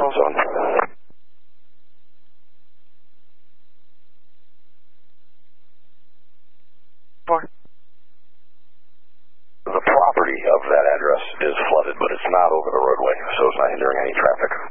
battle zone. The property of that address is flooded, but it's not over the roadway, so it's not hindering any traffic.